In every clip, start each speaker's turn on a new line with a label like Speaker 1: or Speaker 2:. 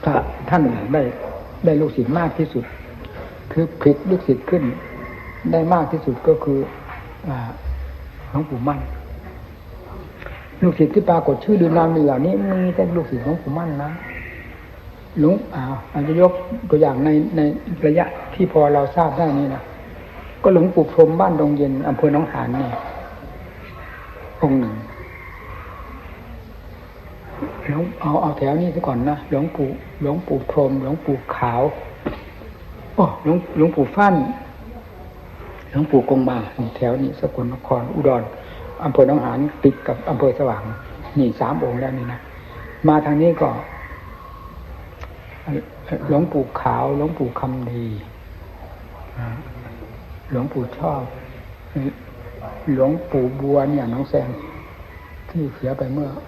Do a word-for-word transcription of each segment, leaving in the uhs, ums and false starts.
Speaker 1: ถ้าท่านได้ได้ลูกศิษย์มากที่สุดคือผลิตลูกศิษย์ขึ้นได้มากที่สุดก็คือหลวงปู่มั่นลูกศิษย์ที่ปรากฏชื่อดือนามเหล่านี้มีแต่ลูกศิษย์หลวงปู่มั่นนะหลวงอ่าอาจจะยกตัวอย่างในในระยะที่พอเราทราบได้นี้นะก็หลวงปู่พรหมบ้านดงเย็นอำเภอหนองหานนี่องค์หนึ่งหลวงเอาเอาแถวนี้ซะก่อนนะหลวงปู่หลวงปู่พรหมหลวงปู่ขาวโอ้หลวงหลวงปู่ฟั่นหลวงปู่กงมาแถวนี้สกลนครอุดรอำเภอหนองหานติดกับอำเภอสว่างนี่สามองค์แล้วนี่นะมาทางนี้ก็หลวงปู่ขาวหลวงปู่คำดีหลวงปู่ชอบหลวงปู่บัวเนี่ยน้องแซงที่เสียไปเมื่อ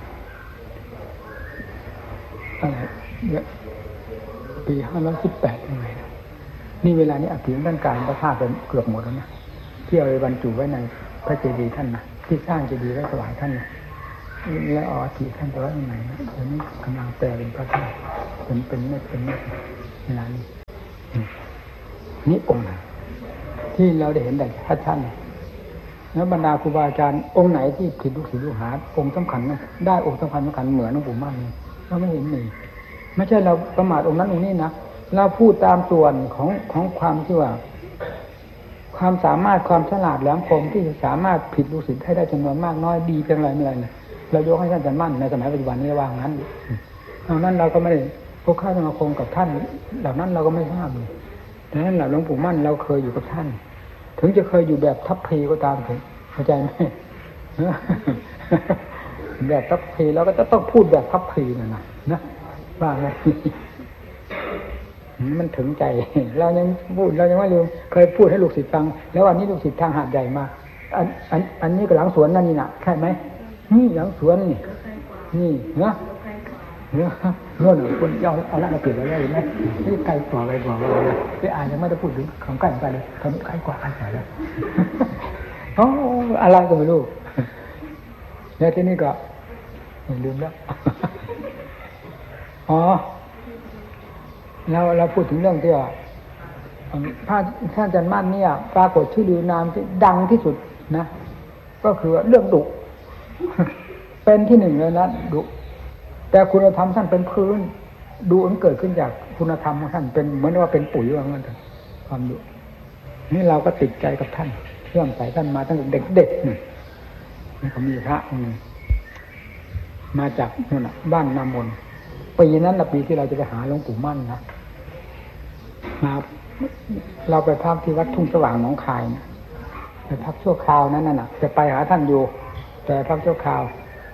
Speaker 1: อะไรปีห้าร้อยสิบแปดยังไงนี่เวลานี้อภิธรรมการพระธาตุเป็นเกือบหมดแล้วนะที่เอาไปบรรจุไว้ในพระเจดีย์ท่านนะที่สร้างเจดีย์ไว้ถวายท่านนะแล้วเอาอธิท่านไปไว้ที่ไหนนะเดี๋ยวนี้กำลังแปลเป็นพระธาตุเป็นเป็นเม็ดเป็นเม็ดเวลานี้นี่องค์ไหนที่เราได้เห็นได้ชัดชัดแล้วบรรดาครูบาอาจารย์องค์ไหนที่ผิดลูกศิษย์ลูกหาองค์สำคัญนะได้องค์สำคัญสำคัญเหมือนหลวงปู่มั่นนี่เราไม่เห็นมีไม่ใช่เราประมาทองค์นั้นองค์นี้นะเราพูดตามส่วนของของความที่ว่าความสามารถความฉลาดแหลมคมที่จะสามารถผิดลูกศิษย์ให้ได้จำนวนมากน้อยดีเพียงไรไม่ไรนะเรายกให้ท่านอาจารย์มั่นในสมัยปัจจุบันนี้ว่างั้นเอานั้นเราก็ไม่ได้พวกข้าสมาคมกับท่านเหล่านั้นเราก็ไม่ทราบเลยแต่นั้นหลวงปู่มั่นเราเคยอยู่กับท่านถึงจะเคยอยู่แบบทัพพีก็ตามถึงเข้าใจไหมแบบทัพพีเราก็จะต้องพูดแบบทัพพีนะนะนะว่าไงมันถึงใจเรายังพูดเรายังไม่ลืมเคยพูดให้ลูกศิษย์ฟังแล้ววันนี้ลูกศิษย์ทางหาดใหญ่มาอันอันอันนี้ก็หลังสวนนั่นนี่นะใช่ไหมนี่หลังสวนนี่นี่เนาะเนาะโน่นคนเอาเอาละมาเปลี่ยนอะไรไหมนี่ไกลกว่าไกลกว่าเลยไปอ่านยังไม่ได้พูดถึงของใกล้ไปเลยทำไกลกว่าใกล้กว่าแล้วโอ้อะไรก็ไม่รู้แล้วที่นี่ก็ลืมแล้วอ๋อเราเราพูดถึงเรื่องที่ว่าพระท่านอาจารย์มั่นเนี่ยปรากฏชื่อดือนามที่ดังที่สุดนะก็คือเรื่องดุเป็นที่หนึ่งเลยนะดุแต่คุณธรรมท่านเป็นพื้นดูมันเกิดขึ้นจากคุณธรรมของท่านเป็นเหมือนว่าเป็นปุ๋ยว่างั้นเถอะความดุนี่เราก็ติดใจกับท่านเรื่องสายท่านมาตั้งแต่เด็กๆนี่เขามีพระมาจากนู่นน่ะบ้านนามนปีนั้นนะปีที่เราจะไปหาหลวงปู่มั่นนะมาเราไปพักที่วัดทุ่งสว่างหนองคายนะไปพักชั่วคราวนั้นน่ะจะไปหาท่านอยู่แต่พักชั่วคราว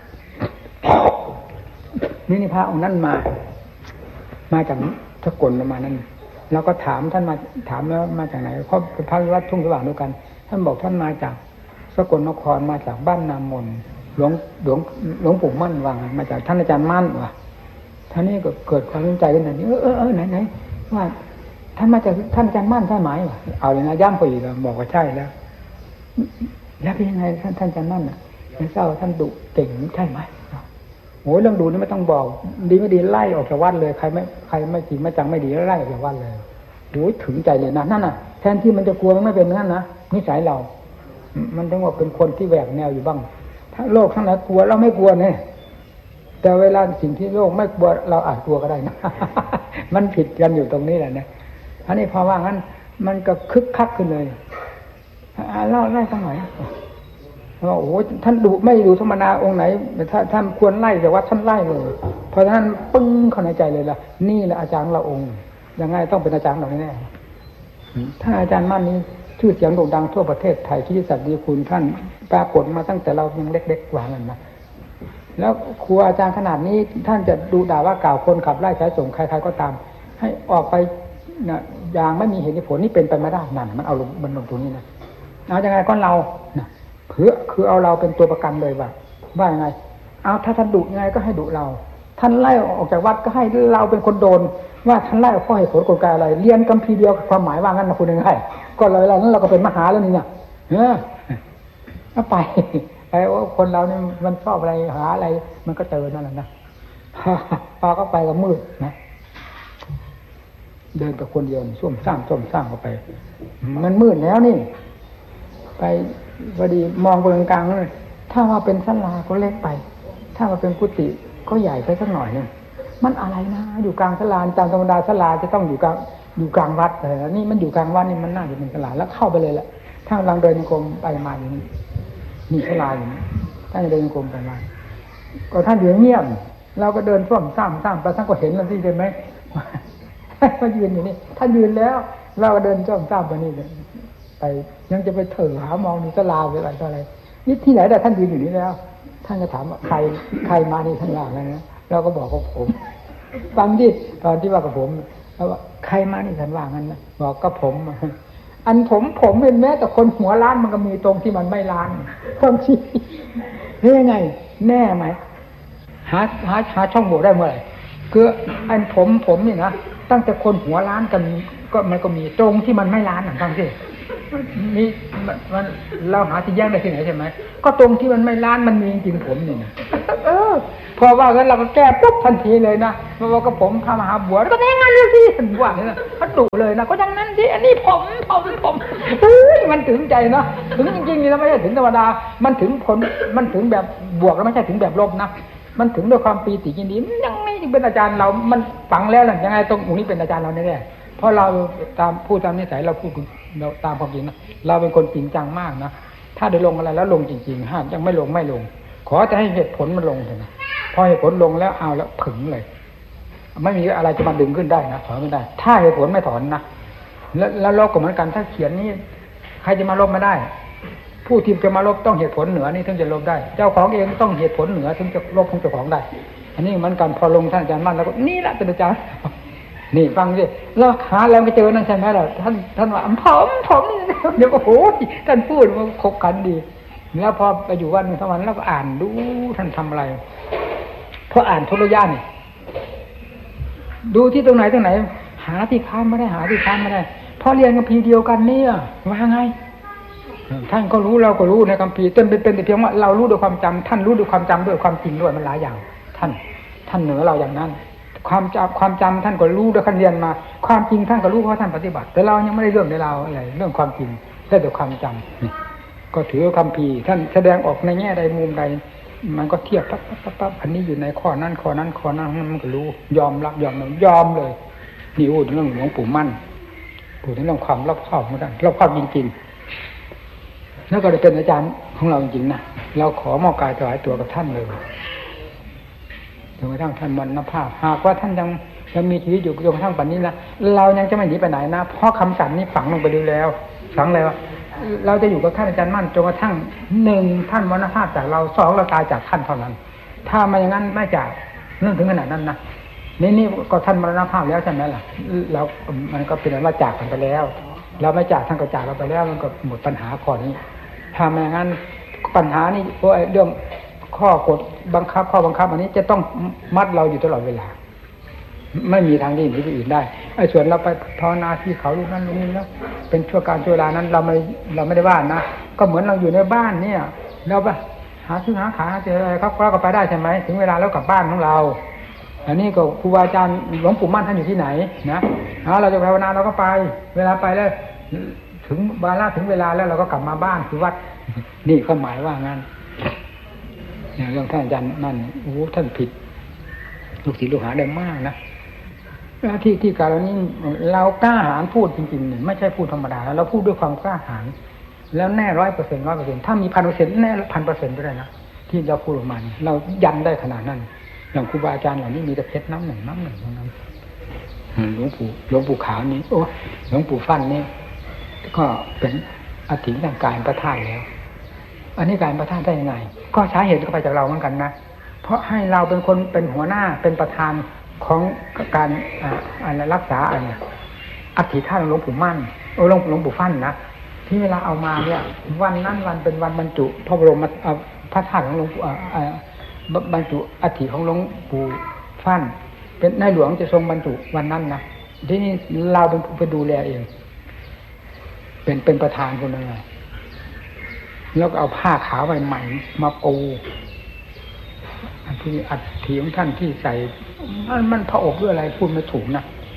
Speaker 1: นี่นี่พระองค์นั้นมามาจากสกลประมาณนั้นเราก็ถามท่านมาถามแล้วมาจากไหนเพราะไปพักวัดทุ่งสว่างด้วยกันท่านบอกท่านมาจากสกลนครมาจากบ้านนามนหลวงหลวงหลวงปู่มั่นว่ามาจากท่านอาจารย์มั่นว่ะท่านนี่ก็เกิดความสนใจขึ้นมาเออเออเออไหนไหนว่าท่านมาจากท่านอาจารย์มั่นใช่ไหมวะเอาเลยนะย่ำไปอีกแล้วบอกว่าใช่แล้วแล้วเป็นยังไงท่านท่านอาจารย์มั่นอ่ะไม่ทราบว่าท่านดุเก่งใช่ไหมโอ้ยเรื่องดูนี่ไม่ต้องบอกดีไม่ดีไล่ออกจากวัดเลยใครไม่ใครไม่จริงไม่จังไม่ดีไล่ออกจากวัดเลยโอ้ยถึงใจเลยนะนั่นน่ะแทนที่มันจะกลัวมันไม่เป็นงั้นนะนิสัยเรามันต้องว่าเป็นคนที่แหวกแนวอยู่บ้างถ้าโลกทั้งหลายกลัวเราไม่กลัวเนี่ยแต่เวลาสิ่งที่โลกไม่กลัวเราอาจกลัวก็ได้นะ มันผิดกันอยู่ตรงนี้แหละนะอันนี้พอว่างั้นมันก็คึกคักขึ้นเลยเล่าไล่สักหน่อยว่าโอ้โหท่านดุไม่ดุธรรมดาองค์ไหนถ้าท่านควรไล่แต่ว่าท่านไล่เลยเพราะฉะนั้นปึ้งเข้าในใจเลยล่ะนี่แหละอาจารย์เราองค์ยังไงต้องเป็นอาจารย์เราแน่ๆถ้าอาจารย์มั่นนี้ชื่อเสียงโด่งดังทั่วประเทศไทยที่สัตย์ดีคุณท่านปรากฏมาตั้งแต่เรายังเล็กๆกว่านั้นนะแล้วครูอาจารย์ขนาดนี้ท่านจะดูด่าว่ากล่าวคนขับไล่ใช้ส่งใครๆก็ตามให้ออกไปนะอย่างไม่มีเหตุผลนี่เป็นไปไม่ได้นั่นมันเอาลงมันลงตรงนี้นะเอายังไงก็เรานะเพื่อคือเอาเราเป็นตัวประกันเลยว่าว่ายังไงเอาถ้าท่านดุยังไงก็ให้ดุเราท่านไล่ออกจากวัดก็ให้เราเป็นคนโดนว่าท่านไล่ข้อเหตุผลกลไกอะไรเรียนคัมภีร์เดียวความหมายว่างั้นนะคุณยังไงก็เลยเรานั้นเราก็เป็นมหาแล้วนี่เนี่ยเออเอาไปไอ้คนเราเนี่ยมันชอบอะไรหาอะไรมันก็เจอนั่นแหละนะพอก็ไปก็มืดนะเดินกับคนเดียวส้วมซ่ามส้วมซ่ามเข้าไปมันมืดแล้วนี่ไปพอดีมองไปกลางๆเลยถ้าว่าเป็นศาลาก็เล็กไปถ้าว่าเป็นกุฏิก็ใหญ่ไปสักหน่อยนึงมันอะไรนะอยู่กลางศาลาตามธรรมดาศาลาจะต้องอยู่กลางอยู่กลางวัดอะไรแล้วนี่มันอยู่กลางวัดนี่มันน่าจะเป็นศาลาแล้วเข้าไปเลยแหละถ้ากำลังเดินโยกมไปมาอยู่นี่นี่ศาลาอยู่นี่ถ้าเดินโยกมไปมาก็ท่านอยู่เงียบเราก็เดินส้วมซ่ามซ่ามไปท่านก็เห็นแล้วสิเห็นไหมท่านยืนอยู่นี่ท่านยืนแล้วเราก็เดินส้วมซ่ามไปนี่ไปยังจะไปเถอหามองดูศาลาหรืออะไรต่ออะไรนี่ที่ไหนแต่ท่านยืนอยู่นี่แล้วท่านก็ถามว่าใครใครมานี่ท่านว่าอะไรนะเราก็บอกกับผมฟังดิตอนที่ว่ากับผมแล้วว่าใครมานี่ท่านว่างั้นนะบอกกับผมอันผมผมเป็นแม้แต่คนหัวล้านมันก็มีตรงที่มันไม่ล้านความจริงนี่ยังไงแน่ไหมหาหาหาช่องโหว่ได้เมื่อไหร่คืออันผมผมนี่นะตั้งแต่คนหัวล้านกันก็มันก็มีตรงที่มันไม่ล้านหนังฟังสินี่มันเราหาที่แย่งได้ที่ไหนใช่ไหมก็ตรงที่มันไม่ล้านมันมีจริงผมนี่นะเออพอว่างั้นเราก็แก้ปุ๊บทันทีเลยนะมาว่าก็ผมพามาหาบัวก็แน่งั้นเลยสิบัวเนี่ยนะเขาดุเลยนะก็อย่างนั้นสิอันนี้ผมผมผมมันถึงใจนะถึงจริงๆนี่แล้วไม่ใช่ถึงธรรมดามันถึงผลมันถึงแบบบวกแล้วไม่ใช่ถึงแบบลบนะมันถึงด้วยความปีติยินดียังไม่เป็นอาจารย์เรามันฝังแล้วหรือยังไงตรงนี้เป็นอาจารย์เราแน่ๆเพราะเราตามพูดตามนิสัยเราพูดเราตามความจริงนะเราเป็นคนจริงจังมากนะถ้าได้ลงอะไรแล้วลงจริงๆห้ามยังไม่ลงไม่ลงขอจะให้เหตุผลมันลงเถอะนะพอเหตุผลลงแล้วเอาแล้วผึ่งเลยไม่มีอะไรจะมาดึงขึ้นได้นะถอนไม่ได้ถ้าเหตุผลไม่ถอนนะแล้วแล้วลบก็เหมือนกันถ้าเขียนนี่ใครจะมาลบไม่ได้ผู้ที่จะมาลบต้องเหตุผลเหนือนี่ถึงจะลบได้เจ้าของเองต้องเหตุผลเหนือถึงจะลบของเจ้าของได้อันนี้เหมือนกันพอลงท่านอาจารย์มั่นแล้วก็นี่แหละเป็นอาจารย์นี่ฟังสิแล้วหาแล้วไปเจอนั่นใช่ไหมล่ะท่านท่านว่าผมผมเดี๋ยวก็โหท่านพูดมันคบกันดีแล้วพอไปอยู่วันนึงทั้งวันแล้วก็อ่านดูท่านทำอะไรเพราะอ่านทุรยะนี่ดูที่ตรงไหนตรงไหนหาที่ค้านไม่ได้หาที่ค้านไม่ได้พอเรียนกันพีเดียวกันเนี่ยว่าไงท่านก็รู้เราก็รู้ในคัมภีร์เต็มเป็นเป็นแต่เพียงว่าเรารู้ด้วยความจำท่านรู้ด้วยความจำด้วยความจริงด้วยมันหลายอย่างท่านท่านเหนือเราอย่างนั้นความจำความจำท่านก็รู้ด้วยการเรียนมาความจริงท่านก็รู้เพราะท่านปฏิบัติแต่เรายังไม่ได้เรื่องในเราอะไรเรื่องความจริงได้แต่ความจำก็ถือคัมภีร์ท่านแสดงออกในแง่ใดมุมใดมันก็เทียบปั๊บปั๊บปั๊บอันนี้อยู่ในข้อนั้นข้อนั้นข้อนั้นมันก็รู้ยอมรับยอมยอมเลยนี่พูดเรื่องหลวงปู่มั่นพูดเรื่องความรอบคอบเหมือนกันรอบคอบจริงๆแล้วก็ได้เป็นอาจารย์ของเราจริงๆนะเราขอมอบกายถวายตัวกับท่านเลยจนกระทั่งท่านมรณภาพหากว่าท่านยังยังมีชีวิตอยู่จนกระทั่งปัจจุบันนี้นะเรายังจะไม่หนีไปไหนนะเพราะคำสั่งนี้ฝังลงไปดูแล้วฝังแล้วเราจะอยู่กับท่านอาจารย์มั่นจนกระทั่งหนึ่งท่านมรณภาพจากเราสองเราตายจากท่านเท่านั้นถ้าไม่อย่างนั้นไม่จากนั่นถึงขนาดนั้นนะนี่นี่ก็ท่านมรณภาพแล้วใช่ไหมล่ะเรามันก็เป็นว่าจากกันไปแล้วเราไม่จากท่านก็จากเราไปแล้วมันก็หมดปัญหาข้อนี้ถ้าไม่อย่างนั้นปัญหานี่โอ้ยเรื่องข้อกฎบังคับข้อบังคับอันนี้จะต้องมัดเราอยู่ตลอดเวลาไม่มีทางที่หนีไปอื่นได้ไอ้ส่วนเราไปภาวนาที่เขาลูกนั้นลูกนี้แล้วเป็นชั่วการชั่วเวลานั้นเราไม่เราไม่ได้ว่านะก็เหมือนเราอยู่ในบ้านเนี่ยเราไปหาซื้อหาขายหาเจออะไรครับเราก็ไปได้ใช่ไหมถึงเวลาแล้วกลับบ้านของเราอันนี้ก็ครูบาอาจารย์หลวงปู่มั่นท่านอยู่ที่ไหนนะเราจะภาวนาเราก็ไปเวลาไปแล้วถึงเวลาถึงเวลาแล้วเราก็กลับมาบ้านคือวัดนี่ก็หมายว่างั้นอย่างเรื่องท่านอาจารย์นั่นโอ้ท่านผิดลูกศิษย์ลูกหาได้มากนะที่ที่การนี้เรากล้าหาญพูดจริงๆไม่ใช่พูดธรรมดาเราพูดด้วยความกล้าหาญแล้วแน่ร้อยเปอร์เซ็นต์ร้อยเปอร์เซ็นต์ถ้ามีพันเปอร์เซ็นต์แน่พันเปอร์เซ็นต์ก็ได้นะที่เราพูดออกมาเรายันได้ขนาดนั้นอย่างครูบาอาจารย์เหล่านี้มีแต่เพชรน้ำหนึ่งน้ำหนึ่งเท่านั้นหลวงปู่หลวงปู่ขาวนี้โอ้หลวงปู่ฟั่นนี่ก็เป็นอธิทางการประทานแล้วอันนี้การประทานได้ยังไงก็สาเหตุก็ไปจากเราเหมือนกันนะเพราะให้เราเป็นคนเป็นหัวหน้าเป็นประธานของการอะไรรักษาอันนี้อธิท่านหลวงปู่มั่นโอ้หลวงหลวงปู่ฟั่นนะที่เวลาเอามาเนี่ยวันนั้นวันเป็นวันบรรจุพระบรมพระธาตุของหลวงปู่บรรจุอธิของหลวงปู่ฟั่นเป็นในหลวงจะทรงบรรจุวันนั้นนะที่นี่เราเป็นผู้ไปดูแลเองเป็นเป็นประธานคนนึงแล้วก็เอาผ้าขาวใหม่ๆมาปูอันที่อัฐิของท่านที่ใส่มันมันพระอบด้วยอะไรพูดไม่ถูกนะ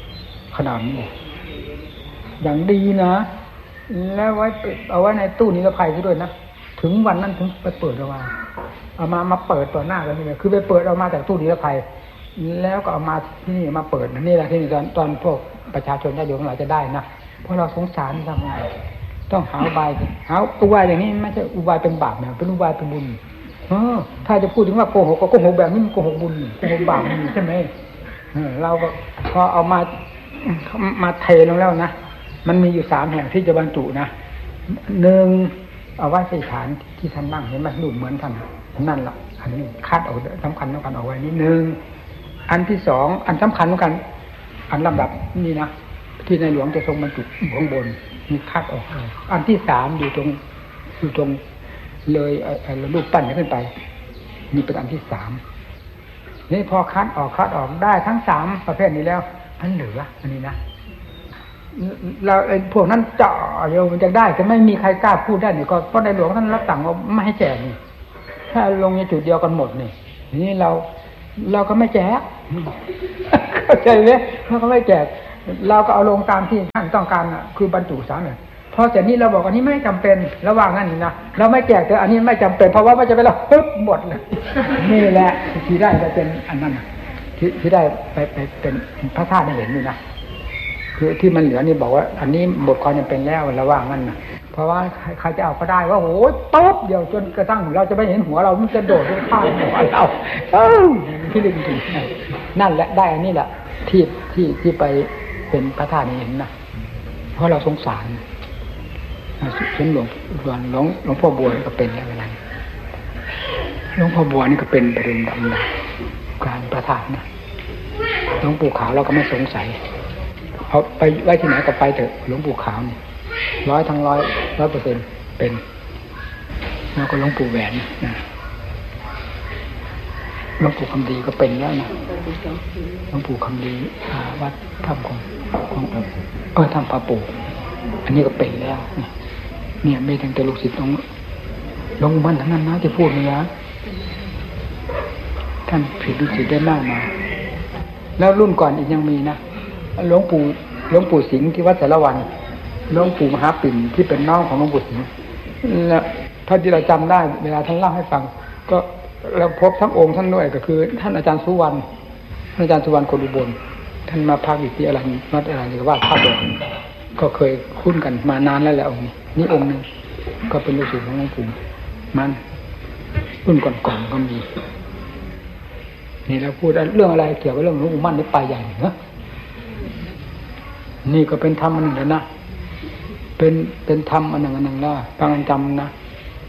Speaker 1: ขนาดนี้อย่างดีนะแล้วไว้เอาไว้ในตู้นิรภัยด้วยนะถึงวันนั้นถึงไปเปิดออกมาเอามามาเปิดต่อหน้ากันนี่เลยคือไปเปิดเอามาจากตู้นิรภัยแล้วก็เอามาที่นี่มาเปิดนี่แหละที่ตอนตอนพวกประชาชนญาติโยมเราจะได้นะเพราะเราสงสารทำไงต้องหาอุบายหาอุบายอย่างนี้ไม่ใช่อุบายเป็นบาปนะเป็นอุบายเป็นบุญเออถ้าจะพูดถึงว่าโกหกก็โกหกแบบนี้มันโกหกบุญโกหกบาปใช่ไหมเออเราก็พอเอามามาเทลงแล้วนะมันมีอยู่สามแห่งที่จะบรรจุนะหนึ่งเอาไว้ใส่ฐานที่ท่านนั่งเห็นไหมรูปเหมือนท่านนั่นแหละอันนี้คาดเอาสำคัญต้องการเอาไว้นิดนึงอันที่สองอันสำคัญต้องการอันลำดับนี่นะที่ในหลวงจะทรงบรรจุข้างบนมีคาดออกอันที่สามอยู่ตรงอยู่ตรงเลยรูปปั้นขึ้นไปนี่เป็นอันที่สามนี่พอคัดออกคัดออกได้ทั้งสามประเภทนี้แล้วอันเหลืออันนี้นะเราไอ้พวกนั้นเจาะเดี๋ยวมันจะได้แต่ไม่มีใครกล้าพูดได้นี่ก็เพราะในหลวงท่านรับสั่งว่าไม่ให้แจกนี่ถ้าลงในจุดเดียวกันหมดนี่นี่เราเราก็ไม่แจกเข้าใจไหมเราก็ไม่แจกเราก็เอาลงตามที่ท่านต้องการอ่ะคือบรรจุสารเนี่ยพอเสร็จนี้เราบอกอันนี้ไม่จำเป็นระหว่างนั้นนี่นะเราไม่แจกแต่อันนี้ไม่จำเป็นเพราะว่ามันจะไปเราปึ๊บหมดเลยนี่แหละที่ได้จะเป็นอันนั้นที่ที่ได้ไปไปเป็นพระธาตุได้เห็นนี่นะคือที่มันเหลือนี่บอกว่าอันนี้หมดความจำเป็นแล้วระหว่างนั้นนะเพราะว่าใครจะเอาก็ได้ว่าโอ้ยต๊บเดียวจนกระทั่งเราจะไม่เห็นหัวเรามันจะโดดไปข้างหัวเราเอ้าที่ลึกจริงนั่นแหละได้อันนี้แหละที่ที่ที่ไปเป็นพระธาตุนี่เห็นนะเพราะเราสงสารส่วนหลวงหลวงหลวงหลวงพ่อบัวนี่ก็เป็นแล้วเวลาหลวงพ่อบัวนี่ก็เป็นประเด็นดังการพระธาตุนะหลวงปู่ขาวเราก็ไม่สงสัยเอาไปไว้ที่ไหนก็ไปเถอะหลวงปู่ขาวนี่ร้อยทั้งร้อยร้อยเปอร์เซ็นต์เป็นแล้วก็หลวงปู่แหวนนะหลวงปู่คำดีก็เป็นแล้วนะหลวงปู่คำดีวัดถ้ำของของเออถ้ำพระปู่อันนี้ก็เป็นแล้วเนี่ยเนี่ยไม่ตั้งแต่ลูกศิษย์หลวงหลวงมั่นทั้งนั้นนะจะพูดเลยนะท่านผิดลูกศิษย์ได้มากมาแล้วรุ่นก่อนอีกยังมีนะหลวงปู่หลวงปู่สิงห์ที่วัดสารวันหลวงปู่มหาปิ่นที่เป็นน้องของหลวงปู่สิงห์และท่านที่เราจำได้เวลาท่านเล่าให้ฟังก็เราพบทั้งองค์ท่านด้วยก็คือท่านอาจารย์สุวรรณท่านอาจารย์สุวรรณคนอุบลท่านมาพักอยู่ที่อะไรวัดอะไรนี่ก็ว่าท่าดอนก็เคยคุ้นกันมานานแล้วแหละองค์นี้นี่องค์นึงก็เป็นลูกศิษย์ของหลวงปู่มันรุ่นก่อนๆก็มีนี่เราพูดเรื่องอะไรเกี่ยวกับเรื่องหลวงปู่มั่นนี่ไปใหญ่เนอะนี่ก็เป็นธรรมอันหนึ่งแล้วนะเป็นเป็นธรรมอันหนึ่งอันหนึ่งแล้วฟังจำนะ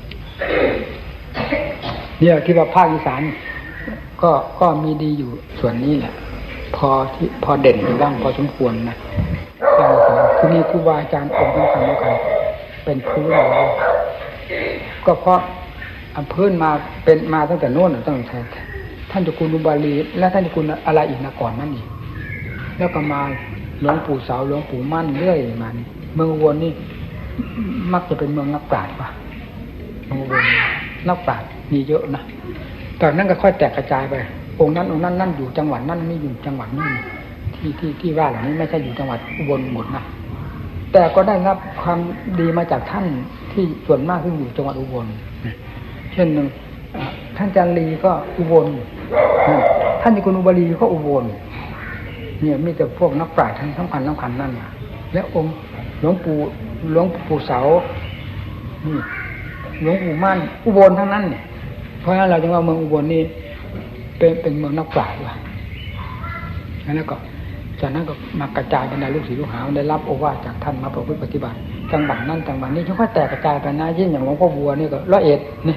Speaker 1: เนี่ยที่ว่าภาคอีสานก็ก็มีดีอยู่ส่วนนี้แหละพอที่พอเด่นอยู่บ้างพอสมควรนะคือมีครูบาอาจารย์องค์สำคัญสำคัญเป็นพื้นเราก็เพราะพื้นมาเป็นมาตั้งแต่โน้นตั้งแต่ท่านเจ้าคุณอุบาลีและท่านเจ้าคุณอะไรอีกนะก่อนนั่นอีกแล้วก็มาหลวงปู่เสาหลวงปู่มั่นเรื่อยมาเมืองอุบลนี่มักจะเป็นเมืองนักปราชญ์ป่ะเมืองอุบลนักปราชญ์มีเยอะนะตอนนั้นก็ค่อยแตกกระจายไปองค์นั้นองค์นั้นนั่นอยู่จังหวัดนั้นไม่อยู่จังหวัดนี้ที่ที่ที่ว่าเหล่านี้ไม่ใช่อยู่จังหวัดอุบลหมดนะแต่ก็ได้รับความดีมาจากท่านที่ส่วนมากที่อยู่จังหวัดอุบลเช่นหนึ่งท่านจันลีก็อุบลท่านที่คุณอุบลีก็อุบลเนี่ยมีแต่พวกนักปราชญ์ทั้งสำคัญสำคัญนั่นนะและองค์หลวงปู่หลวงปู่เสานี่หลวงปู่มั่นอุบลทั้งนั้นเนี่ยเพราะฉะนั้นเราจึงว่าเมืองอุบลนี่เป็นเป็นเมืองนักปราชญ์ว่ะแล้วก็จากนั้นก็มากระจายกันในลูกศิษย์ลูกหาได้รับโอวาทจากท่านมาประพฤติปฏิบัติจังหวัดนั้นจังหวัดนี้ค่อยๆแตกกระจายไปนะยิ่งอย่างหลวงพ่อบัวนี่ก็ร้อยเอ็ดนี่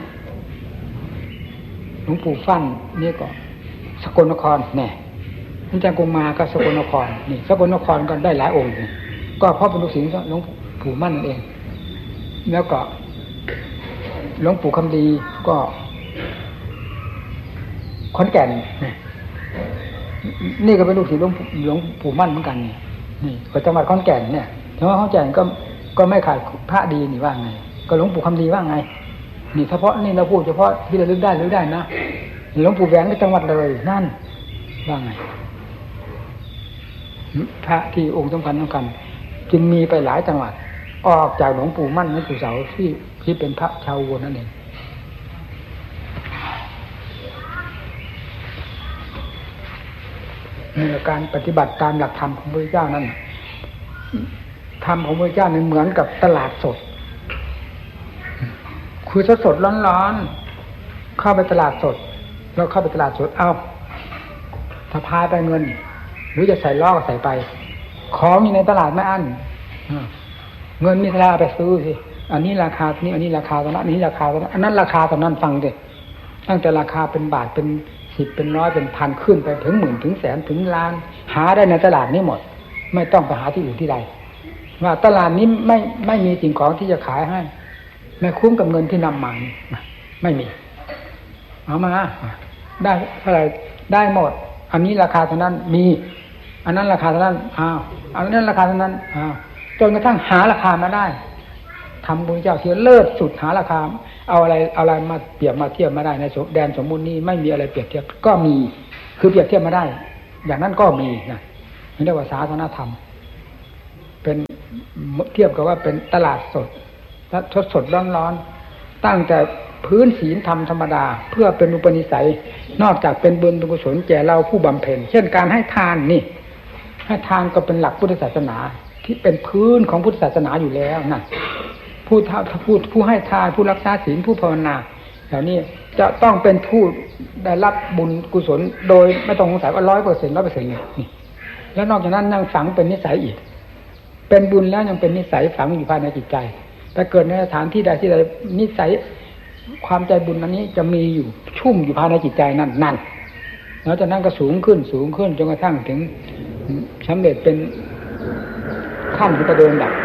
Speaker 1: หลวงปู่ฟั่นนี่ก็สกลนครแน่ท่านอาจารย์กุมาก็สกลนครนี่สกลนครก็ได้หลายองค์ก็เพราะเป็นลูกศิษย์หลวงปู่มั่นเองแล้วก็หลวงปู่คำดีก็ขอนแก่นนี่ก็เป็นลูกศิษย์หลวงหลวงปู่มั่นเหมือนกันนี่นี่ก็จังหวัดขอนแก่นเนี่ยจังหวัดขอนแก่นก็ก็ไม่ขาดพระดีนี่ว่าไงก็หลวงปู่คำดีว่าไงนี่เฉพาะนี่เราพูดเฉพาะที่เราลึกได้ลึกได้นะหลวงปู่แหวนก็จังหวัดเลยนั่นว่าไงพระที่องค์สำคัญสำคัญจึงมีไปหลายจังหวัดออกจากหลวงปู่มั่นหลวงปู่เสาที่ที่เป็นพระชาวอุบลนั่นเองในการปฏิบัติตามหลักธรรมของพระพุทธเจ้านั้นธรรมของพระพุทธเจ้าเนี่ยเหมือนกับตลาดสดคือสดสดร้อนๆเข้าไปตลาดสดแล้วเข้าไปตลาดสดเอาถ้าพายไปเงินหรือจะใส่ล้อก็ใส่ไปของอยู่ในตลาดไม่อั้นเงินมีราคาไปซื้อสิอันนี้ราคานี้อันนี้ราคาตอนนั้นอันนี้ราคาตอนนั้นอันนั้นราคาตอนนั้นฟังดิตั้งแต่ราคาเป็นบาทเป็นสิบเป็นร้อยเป็นพันขึ้นไปถึงหมื่นถึงแสนถึงล้านหาได้ในตลาดนี้หมดไม่ต้องไปหาที่อื่นที่ใดว่าตลาดนี้ไม่ไม่มีสิ่งของที่จะขายให้ไม่คุ้มกับเงินที่นำมาไม่มีเอามาได้เท่าไหร่ได้หมดอันนี้ราคาเท่านั้นมีอันนั้นราคาเท่านั้นอ้าวอันนั้นราคาเท่านั้นอ้าวจนกระทั่งหาราคามาได้ทำบุญเจ้าเสียเลิศสุดหาราคาเอาอะไรเอาอะไรมาเปรียบมาเทียบมาได้ในแดนสมมุตินี้ไม่มีอะไรเปรียบเทียบก็มีคือเปรียบเทียบมาได้อย่างนั้นก็มีนะนี่เรียกว่าศาสนธรรมเป็นเทียบกับว่าเป็นตลาดสดสดสดร้อนๆตั้งแต่พื้นศีลธรรมธรรมดาเพื่อเป็นอุปนิสัยนอกจากเป็นบุญเป็นกุศลแก่เราผู้บำเพ็ญเช่นการให้ทานนี่ให้ทานก็เป็นหลักพุทธศาสนาที่เป็นพื้นของพุทธศาสนาอยู่แล้วนั่นผู้ผู้ผู้ให้ทานผู้รักษาศีลผู้ภาวนาเหล่านี้จะต้องเป็นผู้ได้รับบุญกุศลโดยไม่ต้องสงสัยว่าร้อยเปอร์เซ็นต์ร้อยเปอร์เซ็นต์เลยนี่แล้วนอกจากนั้นยังฝังเป็นนิสัยอีกเป็นบุญแล้วยังเป็นนิสัยฝังอยู่ภายในจิตใจแต่เกิดในสถานที่ใดที่ใดนิสัยความใจบุญอันนี้จะมีอยู่ชุ่มอยู่ภายในจิตใจนั่นนั่นแล้วจากนั้นก็สูงขึ้นสูงขึ้นจนกระทั่งถึงสำเร็จเป็นขั้นที่ประเดินดับ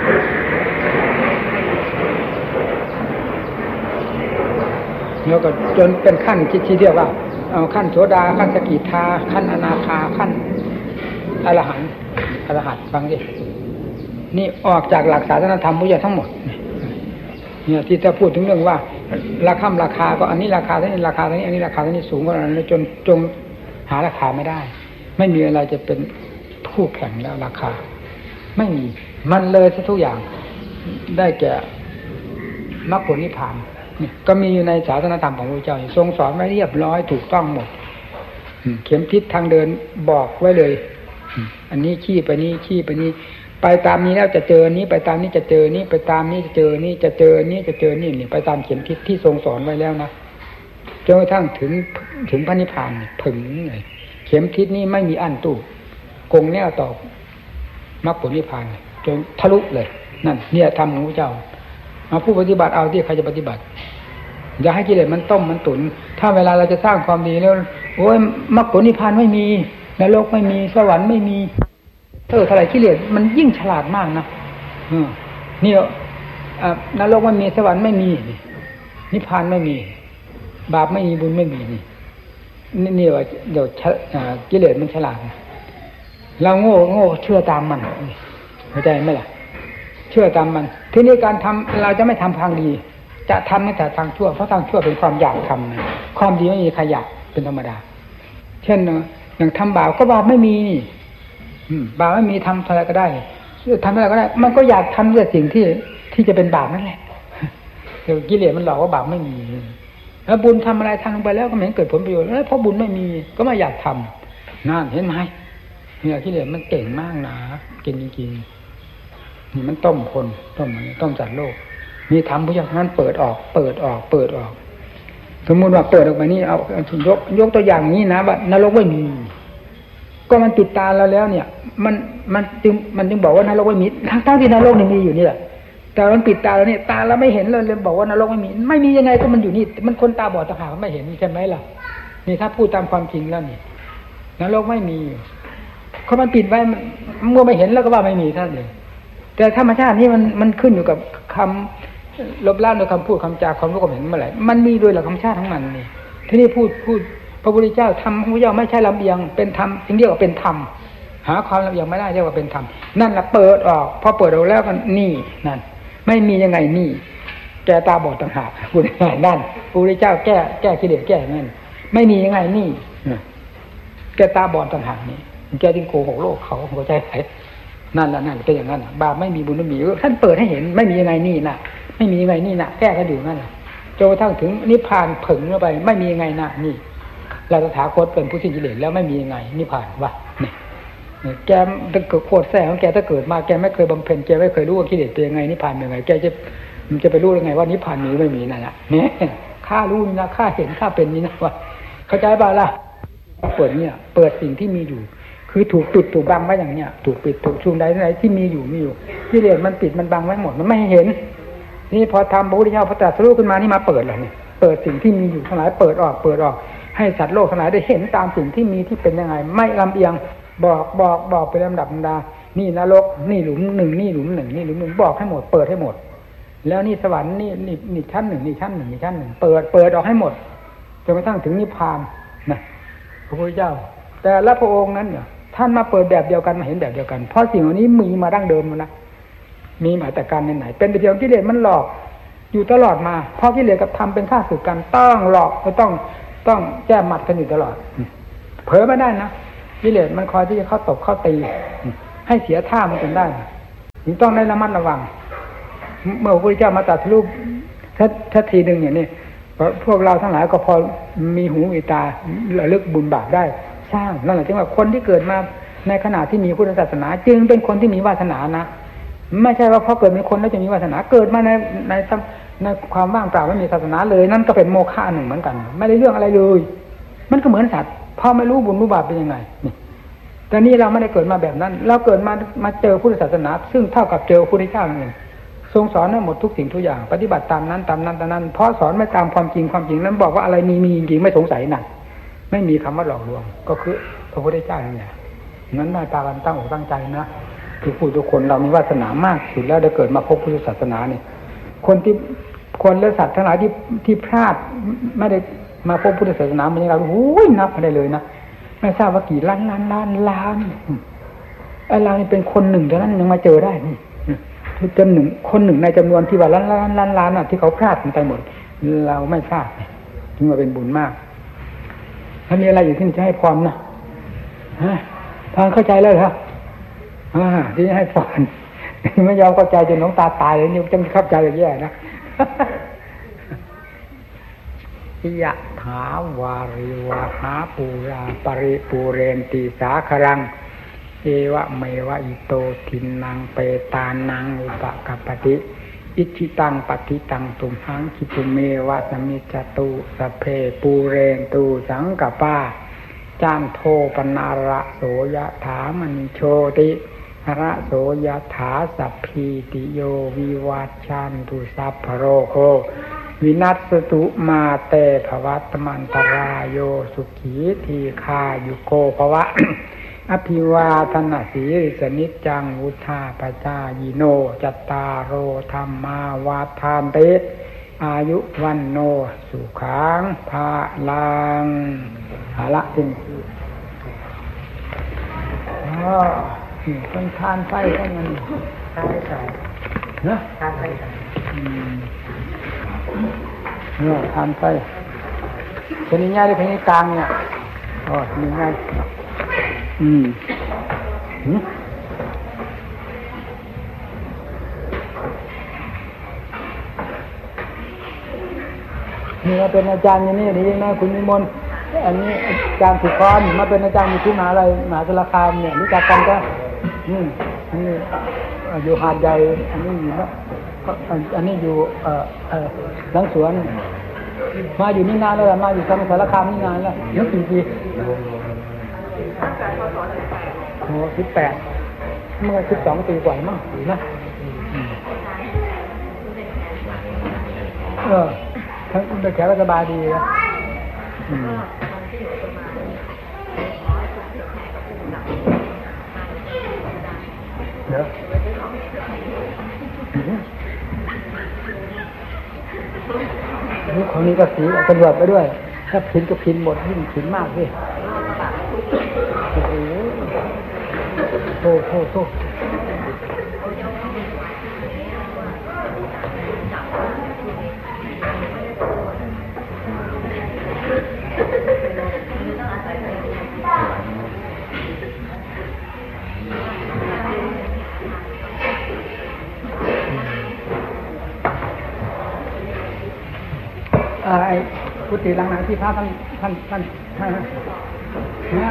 Speaker 1: แล้วก็จนเป็นขั้นที่เรียกว่าเอาขั้นโสดาขั้นสกิทาขั้นอนาคาขั้นอรหันต์อรหันต์ฟังดินี่ออกจากหลักศาสนธรรมพุทธทั้งหมดเนี่ยที่จะพูดถึงเรื่องว่าราคาราคาก็อันนี้ราคาเท่านี้ราคาเท่านี้อันนี้ราคาเท่านี้สูงกว่านั้นจนจงหาราคาไม่ได้ไม่มีอะไรจะเป็นคู่แข่งแล้วราคาไม่มีมันเลยทุกอย่างได้แก่มรรคผลนิพพานนี่ก็มีอยู่ในศาสนธรรมของพระเจ้าทรงสอนไว้เรียบร้อยถูกต้องหมดเข็มทิศทางเดินบอกไว้เลยอันนี้ขี้ไปนี้ขี้ไปนี้ไปตามนี้แล้วจะเจอนี้ไปตามนี้จะเจอนี้ไปตามนี้จะเจอนี้จะเจอนี้จะเจอนี่นี่ไปตามเข็มทิศที่ทรงสอนไว้แล้วนะจนกระทั่งถึงถึงพระนิพพานถึงเลยเข็มทิศนี้ไม่มีอั้นตู้กงแนวต่อมรรคผลนิพพานจนทะลุเลยนั่นเนี่ยธรรมของพระเจ้าเอาผู้ปฏิบัติเอาที่ใครจะปฏิบัติอย่าให้กิเลสมันต้มมันตุนถ้าเวลาเราจะสร้างความดีแล้วโอ้ยมรรคผลนิพพานไม่มีนรกไม่มีสวรรค์ไม่มีเออเท่าไหร่กิเลสมันยิ่งฉลาดมากนะอืมนี่อ่านรกไม่มีสวรรค์ไม่มีนิพพานไม่มีบาปไม่มีบุญไม่มีนี่นี่นี่ว่าเดี๋ยวกิเลสมันฉลาดเราโง่โง่เชื่อตามมันเข้าใจไหมล่ะเชื่อตามมันทีนี้การทำเราจะไม่ทำทางดีจะทำแต่ทางชั่วเพราะทางชั่วเป็นความอยากทำนะความดีไม่มีใครอยากเป็นธรรมดาเช่นอย่างทำบาปก็บาปไม่มีนี่บาปไม่มีทำอะไรก็ได้ทำอะไรก็ได้มันก็อยากทำแต่สิ่งที่ที่จะเป็นบาปนั่นแหละเดี๋ยวกิเลสมันหลอกว่าบาปไม่มีแล้วบุญทำอะไรทางไปแล้วก็ไม่เห็นเกิดผลประโยชน์แล้วเพราะบุญไม่มีก็ไม่อยากทำนั่นเห็นไหมเนี่ยกิเลสมันเก่งมากนะเก่งจริงๆนี่มันต้มคนต้มมันต้มจัดโลกมีทำผู้อย่างนั้นเปิดออกเปิดออกเปิดออกสมมติว่าเปิดออกไปนี่เอายกยกตัวอย่างนี้นะว่านรกไม่มีก็มันติดตาเราแล้วเนี่ยมันมันจึงมันจึงบอกว่านรกไม่มีทั้งทั้งที่นรกนี่มีอยู่นี่แหละแต่มันปิดตาเราเนี่ยตาเราไม่เห็นเลยเลยบอกว่านรกไม่มีไม่มียังไงก็มันอยู่นี่มันคนตาบอดตาหาไม่เห็นใช่ไหมล่ะนี่ถ้าพูดตามความจริงแล้วนี่นรกไม่มีเขามันปิดไว้เมื่อไม่เห็นแล้วก็ว่าไม่มีท่านเองแต่ธรรมชาตินี่มันมันขึ้นอยู่กับคำลบล้างโดยคำพูดคำจาความรู้ความเห็นเมื่อไหร่มันมีโดยหลักธรรมชาติของมันนี่ที่นี่พูดพูดพระพุทธเจ้าทำพระพุทธเจ้าไม่ใช่ลำเอียงเป็นธรรมจึงเรียกว่าเป็นธรรมหาความลำเอียงไม่ได้เรียกว่าเป็นธรรมนั่นแหละเปิดออกพอเปิดออกแล้วกันนี่นั่นไม่มียังไงนี่แกตาบอดต่างหากพูดง่ายนั่นพระพุทธเจ้าแก้แก้กิเลสแก้นั่นไม่มียังไงนี่แกตาบอดต่างหากนี่แกจึงโกหกโลกเขาหัวใจไหนนั่นแหละนั่นเป็นอย่างนั้นบาปไม่มีบุญไม่มีท่านเปิดให้เห็นไม่มียังไงนี่นะไม่มียังไงนี่นะแก้กันอยู่นั่นแหละจนกระทั่งถึงนิพพานผึ่งเข้าไปไม่มียังไงนะนี่เราตถาคตเป็นผู้สิ้นกิเลสแล้วไม่มียังไงนิพพานวะนี่แกถ้าเกิดโคตรแท้ของแกถ้าเกิดมาแกไม่เคยบำเพ็ญแกไม่เคยรู้ว่ากิเลสเป็นยังไงนิพพานเป็นยังไงแกจะมันจะไปรู้ได้ไงว่านิพพานมีไม่มีนั่นแหละเนี่ยข้ารู้นะข้าเห็นข้าเป็นนี่นะว่าเข้าใจป่ะล่ะเปิดเนี่ยเปิดสิ่งที่มีอยู่คือถูกปิดถูกบังไว้อย่างเนี้ยถูกปิดถูกชุมใดไหนที่มีอยู่มีอยู่กิเลสมันปิดมันบังไว้หมดมันไม่ให้เห็นนี่พอทำพระพุทธเจ้าพระตรัสรู้ขึ้นมานี่มาเปิดเลยนี่เปิดสิ่งที่มีอยู่ทั้งหลายเปิดออกเปิดออกให้สัตว์โลกทั้งหลายได้เห็นตามสิ่งที่มีที่เป็นยังไงไม่ลำเอียงบอกบอกบอกเป็นลำดับลำดานี่นรกนี่หลุมหนึ่งนี่หลุมหนึ่งนี่หลุมหนึ่งบอกให้หมดเปิดให้หมดแล้วนี่สวรรค์นี่นี่นี่ชั้นหนึ่งนี่ชั้นหนึ่งนี่ชั้นหนึ่งเปิดเปิดออกให้หมดจนกระทั่งถึงนิพพานนะพระพุทธเจ้าแต่ละพระองค์นั้นเนี่ยท่านมาเปิดแบบเดียวกันมาเห็นแบบเดียวกันเพราะสิ่งเหล่านี้มีมาดั้งเดิมมานะมีมาแต่การไหนๆเป็นแต่เพียงกิเลสมันหลอกอยู่ตลอดมาเพราะกิเลสกับธรรมเป็นข้าศึกกันต้องหลอกก็ต้องต้องแก้หมัดกันอยู่ตลอดเผลอไม่ได้นะกิเลสมันคอยที่จะเข้าตบเข้าตีให้เสียท่ามันจนได้จึงต้องได้ระมัดระวังเมื่อพระพุทธเจ้ามาตรัสรู้ถ้าถ้าทีหนึ่งอย่างนี้พวกเราทั้งหลายก็พอมีหูมีตาระลึกบุญบาปได้สร้างนั่นแหละจึงว่าคนที่เกิดมาในขณะที่มีพุทธศาสนาจึงเป็นคนที่มีวาสนานะไม่ใช่ว่าพอเกิดเป็นคนแล้วจะมีวาสนาเกิดมาในในในความว่างเปล่าไม่มีศาสนาเลยนั่นก็เป็นโมฆะหนึ่งเหมือนกันไม่ได้เรื่องอะไรเลยมันก็เหมือนสัตว์พอไม่รู้บุญรู้บาปเป็นยังไงนี่แต่นี่เราไม่ได้เกิดมาแบบนั้นเราเกิดมามาเจอพุทธศาสนาซึ่งเท่ากับเจอพระพุทธเจ้านั่นเองทรงสอนให้หมดทุกสิ่งทุกอย่างปฏิบัติตามนั้นตามนั้นตามนั้นเพราะสอนไม่ตามความจริงความจริงแล้วบอกว่าอะไรมีมีจริงไม่สงสัยนั่นไม่มีคำว่าหลอกลวงก็คือพระพุทธเจ้าเนี่ยนั้นหน้าตากันตั้งอกตั้งใจนะคือผู้ทุกคนเรามีวาสนามากสุดแล้วได้เกิดมาพบพุทธศาสนาเนี่ยคนที่คนและสัตว์ทั้งหลายที่ที่พลาดไม่ได้มาพบพุทธศาสนามันยังไงโอ้ยนับไม่ได้เลยนะไม่ทราบว่ากี่ล้านล้านล้านล้านไอ้เรานี่เป็นคนหนึ่งเท่านั้นยังมาเจอได้นี่คือจำหนึ่งคนหนึ่งในจำนวนที่ว่าล้านล้านล้านล้านอ่ะที่เขาพลาดไปหมดเราไม่พลาดจึงว่าเป็นบุญมากถ้ามีอะไรอยู่ที่จะให้พรนะฮะพรเข้าใจแล้วเหรออ่าที่ให้พรไม่ยอมเข้าใจจนน้องตาตายเลยนี่จะเข้าใจอย่างแย่นะยะถาวาริวะหาปูราปริปูเรนติสาครังเอวะเมวะอิโตทินังเปตานังอุปกัปปติอิจิตังปฏิตังตุมหังคิปุเมวะสมิจจตุสเพปูเรนตุสังกปาจันโทปนาระโสยะถามณิโชติระโสยะถาสัพพีติโยวิวัชชันตุสัพพโรโควินัสตุมาเตภวัตมันตรายโยสุขีทีคายุโกภวะ อภิวาทนาสีริสนิจจังวุธาปจายิโนจัตตารโอธรรมาวาทานเตอายุวันโนสุขังภาลังหาละจริงอ๋อเป็นทานไฟเท่านั้นทานไฟเนาะทานไฟอืมเนาะทานไฟเป็นง่ายหรือเป็นกลางเนี่ยอ๋อเป็นง่ายอืมนี่มาเป็นอาจารย์อย่างนี้ดีนะคุณนิมนต์อันนี้อาจารย์สุพรมาเป็นอาจารย์อยู่ที่มหาอะไรมหาสารคามเนี่ยรู้จักกันก็อืมอันนี้อยู่หาดใหญ่อันนี้อยู่นะอันนี้อยู่เอ่อเอ่อหลังสวนมาอยู่นี่นานแล้วมาอยู่สารคามนี่นานแล้วนี่กี่ปีโอ้สิบแปดเมื่อสิบสองปีกว่ามั้งนะเออทั้งแต่แขกสบายดีนะเดี๋ยวนี่ของนี้ก็สีตำรวจไปด้วยถ้าพินก็พินหมดยิ่งพินมากเลยโอ้โหโถ่โถ่โถ่กุฏิหลังไหนที่พระท่านท่านท่านท่านเนี่ย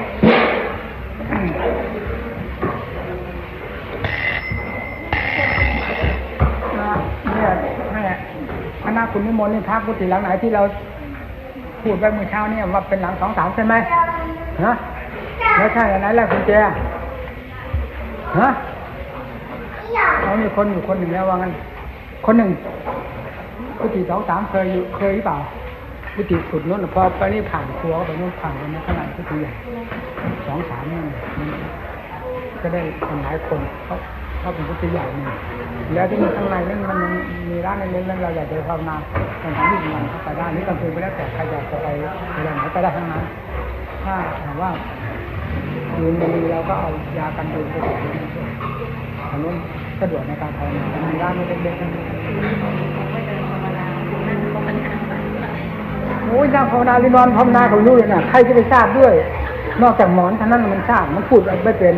Speaker 1: ให้คณะคุณนิมนต์นี่พักกุฏิหลังไหนที่เราพูดไปเมื่อเช้านี่ว่าเป็นหลังสองสามใช่ไหมฮะแล้วใช่อันไหนแหละคุณเจฮะเขามีคนอยู่คนหนึ่งแล้วว่างั้นคนหนึ่งกุฏิสองสามเคยอยู่เคยหรือเปล่ากุฏิสุดนู้นพอไปนี่ผ่านครัวก็ไปนู้นผ่านไปนู้นขนาดกุฏิใหญ่สองสามนี่ก็ได้คนหลายคนเขาเขาเป็นกุฏิใหญ่นี่แล้วที่มีข้างในนั่นมันมีร้านเล็กๆนั่นเราอยากจะภาวนาตอนที่มันเข้าไปได้นี่กลางคืนไปแล้วแต่ใครอยากจะไปไปไหนไปได้ทั้งนั้นถ้าถามว่ายืนดีเราก็เอายากันยุงไปใส่อันนู้นสะดวกในการภาวนามีร้านเล็กๆนั่นโอ้ยนั่งภาวนาหรือนอนภาวนาเขารู้เลยนะใครจะไปทราบด้วยนอกจากหมอนท่านั้นมันทราบมันพูดไม่เป็น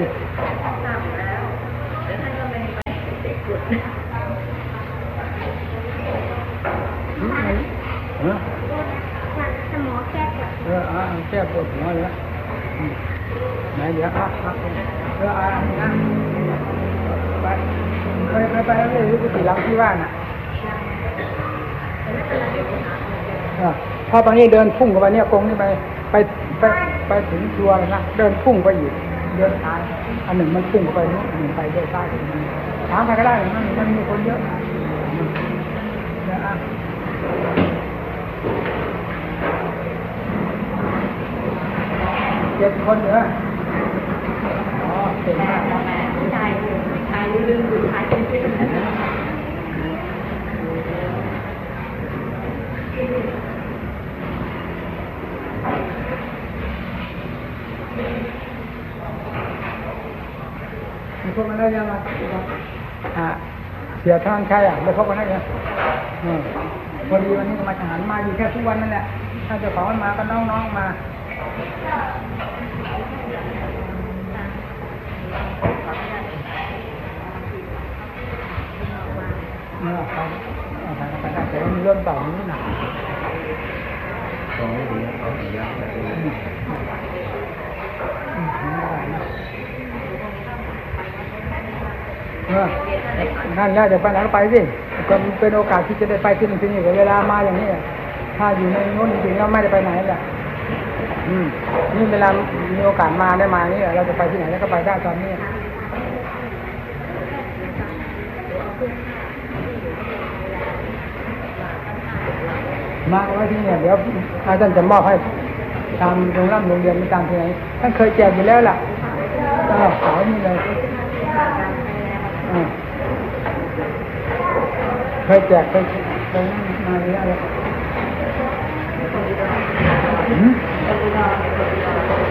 Speaker 1: เออสมองแก้ปวดเอออ่าแก้ปวดหัวเลยไหนเดี๋ยวอ่ะเอออ่านะไปไปไปไปแล้วเลยกุฏิหลังที่ว่าน่ะพอตอนนี้เดินพุ่งเข้าไปเนี่ยกงนี่ไปไปไปไปถึงชัวเลยนะเดินพุ่งไปอีกเดินซ้ายอันหนึ่งมันพุ่งไปนู้นอันหนึ่งไปเดินซ้ายถามใครก็ได้มันมันมีคนเยอะเนี่ยอ่ะเจ็ดคนเหรออ๋อเก่งมากชายชายลืมอยู่ชายเป็นชื่อมีพวกมันได้ยังไงอ่าเสียท่านใช่อ่ะไม่พบกันได้ยังพอดีวันนี้มาทหารมาอยู่แค่ทุกวันนั่นแหละถ้าเจ้าของมันมาก็น้องๆมาเนี่ยเขาเอาไปไปได้แต่ว่ามีเรื่องต่อนี้หนักตรงนี้ดีเขาดีแล้วแต่ดีเออนั่นแล้วเดี๋ยวไปไหนก็ไปสิก็เป็นโอกาสที่จะได้ไปที่นี่ที่นี่เวลามาอย่างนี้ถ้าอยู่ในโน้นจริงๆแล้วไม่ได้ไปไหนแหละอืมนี่เวลามีโอกาสมาได้มานี่เราจะไปที่ไหนแล้วก็ไปได้ตอนนี้มาไว้ที่นี่เดี๋ยวอาจารย์จะมอบให้ตามโรงรับโรงเรียนตามที่ไหนท่านเคยแจกอยู่แล้วล่ะเออขาวนี่เลยเคยแจกเคยเคยมาเยอะเลย